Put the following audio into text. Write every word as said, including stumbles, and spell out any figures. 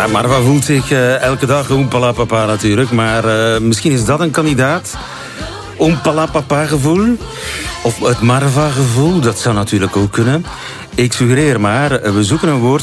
Ja, Marva voelt zich uh, elke dag oempalapapa natuurlijk. Maar uh, misschien is dat een kandidaat. Oempalapapa gevoel. Of het Marva gevoel, dat zou natuurlijk ook kunnen. Ik suggereer maar, we zoeken een woord